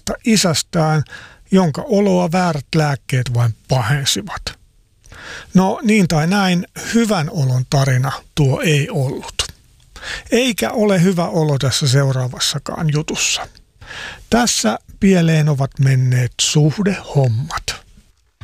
sairaasta isästään, jonka oloa väärät lääkkeet vain pahensivat. No niin tai näin, hyvän olon tarina tuo ei ollut. Eikä ole hyvä olo tässä seuraavassakaan jutussa. Tässä pieleen ovat menneet suhdehommat.